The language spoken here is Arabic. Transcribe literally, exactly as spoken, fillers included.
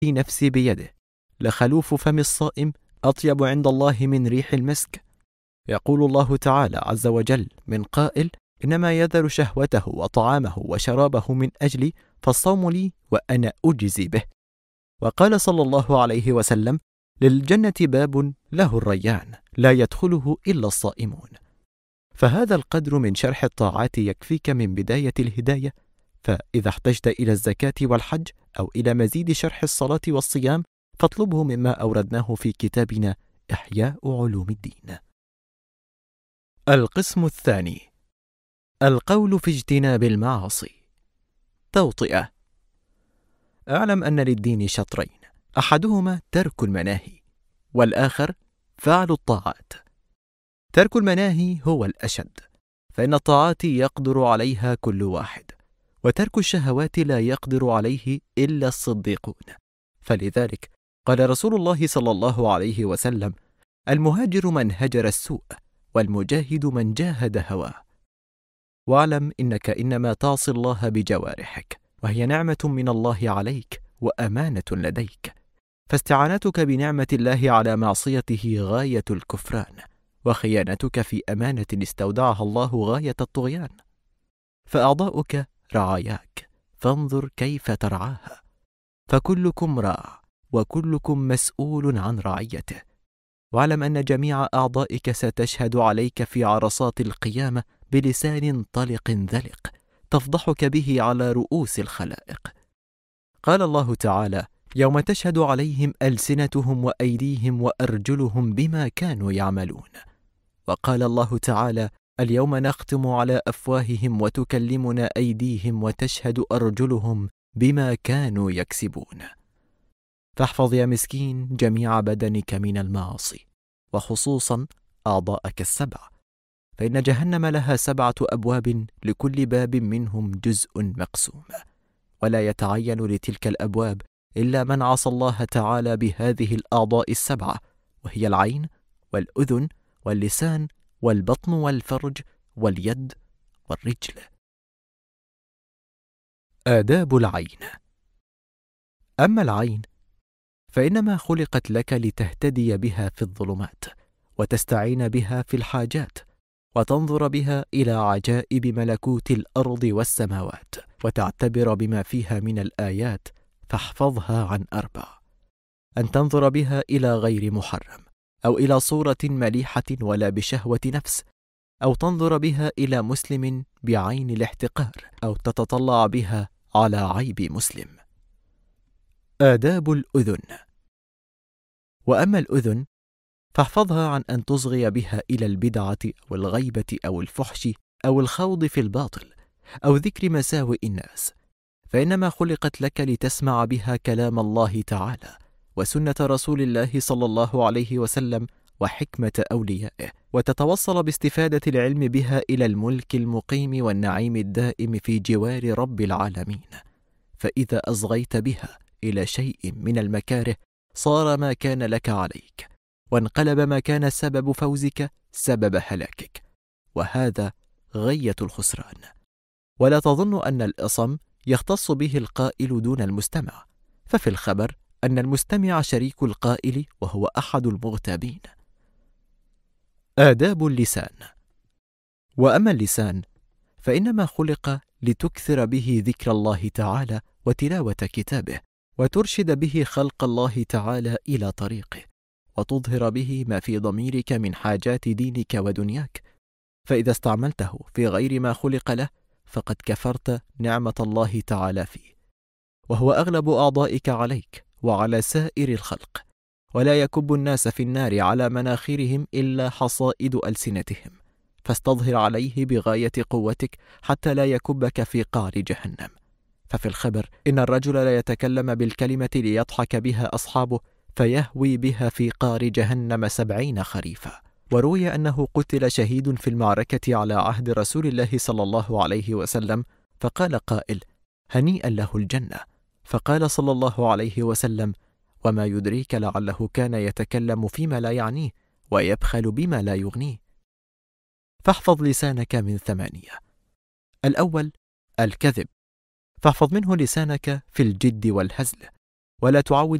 في نفسي بيده لخلوف فم الصائم أطيب عند الله من ريح المسك. يقول الله تعالى عز وجل من قائل: إنما يذر شهوته وطعامه وشرابه من أجلي فالصوم لي وأنا أجزي به. وقال صلى الله عليه وسلم: للجنة باب له الريان لا يدخله إلا الصائمون. فهذا القدر من شرح الطاعات يكفيك من بداية الهداية، فإذا احتجت إلى الزكاة والحج أو إلى مزيد شرح الصلاة والصيام فاطلبه مما أوردناه في كتابنا إحياء علوم الدين. القسم الثاني: القول في اجتناب المعاصي. توطئة. اعلم أن للدين شطرين، أحدهما ترك المناهي والآخر فعل الطاعات. ترك المناهي هو الأشد، فإن الطاعات يقدر عليها كل واحد، وترك الشهوات لا يقدر عليه إلا الصديقون. فلذلك قال رسول الله صلى الله عليه وسلم: المهاجر من هجر السوء، والمجاهد من جاهد هواه. واعلم إنك إنما تعصي الله بجوارحك، وهي نعمة من الله عليك وأمانة لديك، فاستعانتك بنعمة الله على معصيته غاية الكفران، وخيانتك في أمانة استودعها الله غاية الطغيان. فأعضاؤك رعاياك، فانظر كيف ترعاها، فكلكم راع وكلكم مسؤول عن رعيته. واعلم أن جميع أعضائك ستشهد عليك في عرصات القيامة بلسان طلق ذلق تفضحك به على رؤوس الخلائق. قال الله تعالى: يوم تشهد عليهم ألسنتهم وأيديهم وأرجلهم بما كانوا يعملون. وقال الله تعالى: اليوم نختم على أفواههم وتكلمنا أيديهم وتشهد أرجلهم بما كانوا يكسبون. فاحفظ يا مسكين جميع بدنك من المعاصي، وخصوصا أعضاءك السبع، فإن جهنم لها سبعة أبواب لكل باب منهم جزء مقسوم، ولا يتعين لتلك الأبواب إلا من عصى الله تعالى بهذه الأعضاء السبعة، وهي العين والأذن واللسان والبطن والفرج واليد والرجل. آداب العين. أما العين فإنما خلقت لك لتهتدي بها في الظلمات، وتستعين بها في الحاجات، وتنظر بها إلى عجائب ملكوت الأرض والسماوات، وتعتبر بما فيها من الآيات، فاحفظها عن أربع: أن تنظر بها إلى غير محرم، أو إلى صورة مليحة ولا بشهوة نفس، أو تنظر بها إلى مسلم بعين الاحتقار، أو تتطلع بها على عيب مسلم. آداب الأذن. وأما الأذن فاحفظها عن أن تصغي بها إلى البدعة أو الغيبة أو الفحش أو الخوض في الباطل أو ذكر مساوئ الناس، فإنما خلقت لك لتسمع بها كلام الله تعالى وسنة رسول الله صلى الله عليه وسلم وحكمة أوليائه، وتتوصل باستفادة العلم بها إلى الملك المقيم والنعيم الدائم في جوار رب العالمين. فإذا أصغيت بها إلى شيء من المكاره صار ما كان لك عليك، وانقلب ما كان سبب فوزك سبب هلاكك، وهذا غاية الخسران. ولا تظن أن الأصم يختص به القائل دون المستمع، ففي الخبر أن المستمع شريك القائل وهو أحد المغتابين. آداب اللسان. وأما اللسان فإنما خلق لتكثر به ذكر الله تعالى وتلاوة كتابه، وترشد به خلق الله تعالى إلى طريقه، وتظهر به ما في ضميرك من حاجات دينك ودنياك. فإذا استعملته في غير ما خلق له فقد كفرت نعمة الله تعالى فيه، وهو أغلب أعضائك عليك وعلى سائر الخلق، ولا يكب الناس في النار على مناخرهم إلا حصائد ألسنتهم، فاستظهر عليه بغاية قوتك حتى لا يكبك في قعر جهنم. ففي الخبر إن الرجل لا يتكلم بالكلمة ليضحك بها أصحابه فيهوي بها في قعر جهنم سبعين خريفا. وروي أنه قتل شهيد في المعركة على عهد رسول الله صلى الله عليه وسلم، فقال قائل: هنيئا له الجنة. فقال صلى الله عليه وسلم: وما يدريك لعله كان يتكلم فيما لا يعنيه ويبخل بما لا يغنيه. فاحفظ لسانك من ثمانية: الأول الكذب، فاحفظ منه لسانك في الجد والهزل، ولا تعود